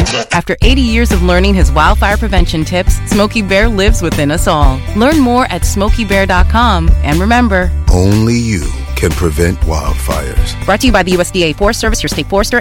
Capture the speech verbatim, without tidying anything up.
After eighty years of learning his wildfire prevention tips, Smokey Bear lives within us all. Learn more at smokey bear dot com. And remember, only you can prevent wildfires. Brought to you by the U S D A Forest Service, your state forester,